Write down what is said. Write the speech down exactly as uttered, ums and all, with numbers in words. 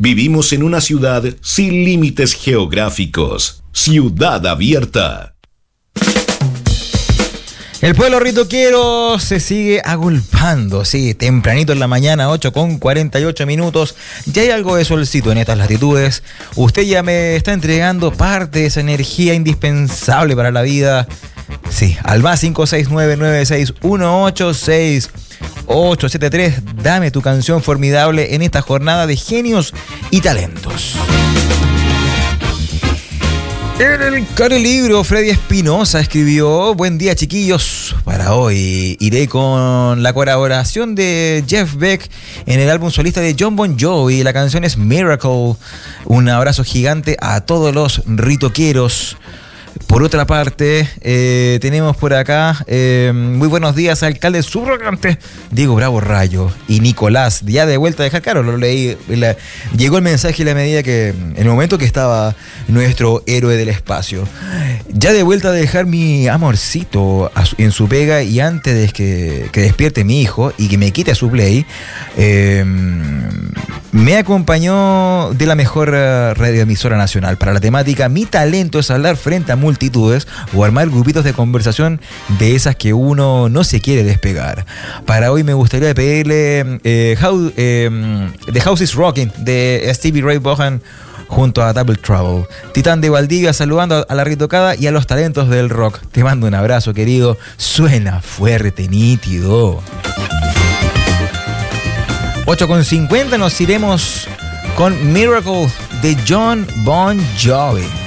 Vivimos en una ciudad sin límites geográficos. Ciudad Abierta. El pueblo ritoquero se sigue agolpando, sí, tempranito en la mañana, ocho con cuarenta y ocho minutos. Ya hay algo de solcito en estas latitudes. Usted ya me está entregando parte de esa energía indispensable para la vida. Sí, al más cinco seis nueve nueve seis uno ocho seis ocho siete tres. Dame tu canción formidable en esta jornada de genios y talentos. En el caro libro, Freddy Espinosa escribió: buen día, chiquillos. Para hoy iré con la colaboración de Jeff Beck en el álbum solista de Jon Bon Jovi. La canción es Miracle. Un abrazo gigante a todos los ritoqueros. Por otra parte, eh, tenemos por acá, eh, muy buenos días, alcalde subrogante Diego Bravo Rayo y Nicolás, ya de vuelta de dejar claro, lo leí, la, llegó el mensaje en la medida que, en el momento que estaba nuestro héroe del espacio, ya de vuelta de dejar mi amorcito a su, en su pega, y antes de que, que despierte mi hijo y que me quite su play, eh, me acompañó de la mejor radioemisora nacional para la temática Mi talento es hablar frente a multitudes o armar grupitos de conversación de esas que uno no se quiere despegar. Para hoy me gustaría pedirle eh, how, eh, The House is Rocking de Stevie Ray Vaughan junto a Double Trouble. Titán de Valdivia saludando a la ritocada y a los talentos del rock. Te mando un abrazo, querido. Suena fuerte, nítido. ocho con cincuenta nos iremos con Miracle de Jon Bon Jovi.